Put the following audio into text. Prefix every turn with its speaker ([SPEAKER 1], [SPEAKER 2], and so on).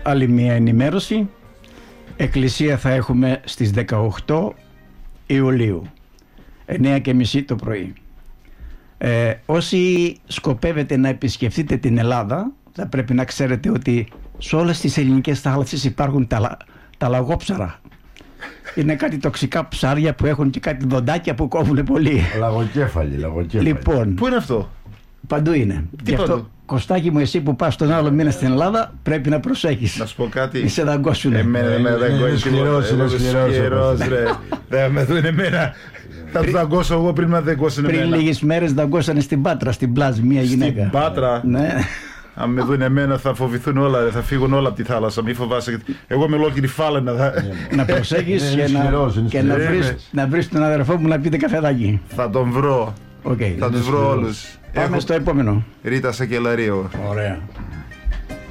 [SPEAKER 1] άλλη μια ενημέρωση. Εκκλησία θα έχουμε στις 18 Ιουλίου, 9:30 το πρωί. Όσοι σκοπεύετε να επισκεφτείτε την Ελλάδα, θα πρέπει να ξέρετε ότι σε όλες τις ελληνικές θάλασσες υπάρχουν τα λαγόψαρα. Είναι κάτι τοξικά ψάρια που έχουν και κάτι δοντάκια που κόβουν πολύ.
[SPEAKER 2] Λαγοκέφαλοι.
[SPEAKER 1] Λοιπόν,
[SPEAKER 3] πού είναι αυτό?
[SPEAKER 1] Παντού είναι.
[SPEAKER 3] Τι
[SPEAKER 1] Γι' αυτό, Κωστάκι μου, εσύ που πας τον άλλο μήνα στην Ελλάδα, πρέπει να προσέχεις.
[SPEAKER 3] Να σου πω κάτι.
[SPEAKER 1] Μη σε δαγκώσουν.
[SPEAKER 3] Εμένα δεν με δαγκώσει. Σκληρός ρε. Δεν με δουν εμένα. Θα του δαγκώσω εγώ πριν με δαγκώσουν εμένα.
[SPEAKER 1] Πριν λίγες μέρες δαγκώσανε στην Πάτρα, στην πλάζ, μια γυναίκα.
[SPEAKER 3] Στην Πάτρα.
[SPEAKER 1] Ναι.
[SPEAKER 3] Αν με δουν εμένα θα φοβηθούν όλα, θα φύγουν όλα από τη θάλασσα. Μη φοβάσαι. Εγώ με ολόκληρη φάλαινα.
[SPEAKER 1] Να προσέχεις και να βρεις τον αδερφό μου να πείτε καφεδάκι.
[SPEAKER 3] Θα τον βρω. Θα τους βρω όλους.
[SPEAKER 1] Πάμε στο επόμενο.
[SPEAKER 3] Ρίτα Σακελαρίου.
[SPEAKER 1] Ωραία.